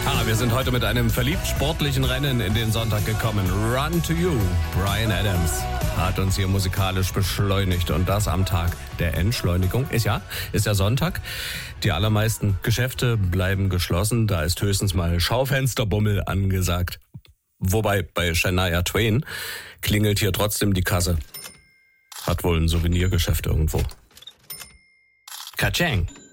Wir sind heute mit einem verliebt sportlichen Rennen in den Sonntag gekommen. Run to You. Bryan Adams hat uns hier musikalisch beschleunigt und das am Tag der Entschleunigung. Ist ja Sonntag. Die allermeisten Geschäfte bleiben geschlossen. Da ist höchstens mal Schaufensterbummel angesagt. Wobei bei Shania Twain klingelt hier trotzdem die Kasse. Hat wohl ein Souvenirgeschäft irgendwo. Katschang.